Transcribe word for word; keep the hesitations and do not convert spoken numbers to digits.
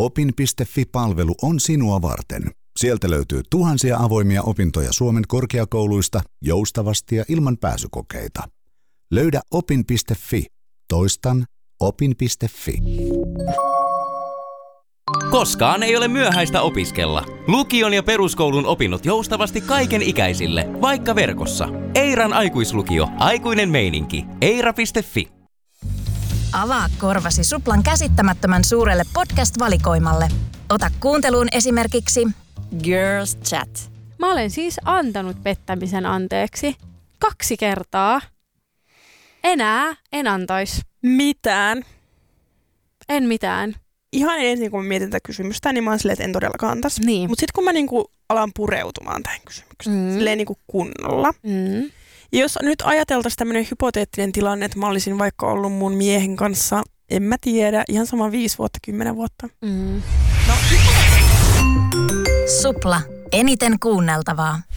opin piste fi-palvelu on sinua varten. Sieltä löytyy tuhansia avoimia opintoja Suomen korkeakouluista joustavasti ja ilman pääsykokeita. Löydä opin piste fi. Toistan opin piste fi. Koskaan ei ole myöhäistä opiskella. Lukion ja peruskoulun opinnot joustavasti kaiken ikäisille, vaikka verkossa. Eiran aikuislukio, aikuinen meininki. eira piste fi. Avaa korvasi Suplan käsittämättömän suurelle podcast-valikoimalle. Ota kuunteluun esimerkiksi Girls Chat. Mä olen siis antanut pettämisen anteeksi kaksi kertaa. Enää en antaisi. Mitään. En mitään. Ihan ensin, kun mä mietin tätä kysymystä, niin mä oon silleen, että en todellakaan antaisi. Niin. Mutta sitten kun mä niinku alan pureutumaan tähän kysymykseen, mm. silleen niinku kunnolla. Mm. Ja jos nyt ajateltaisiin tämmöinen hypoteettinen tilanne, että mä olisin vaikka ollut mun miehen kanssa, en mä tiedä, ihan sama viisi vuotta, kymmenen vuotta. Mm. No. Supla. Eniten kuunneltavaa.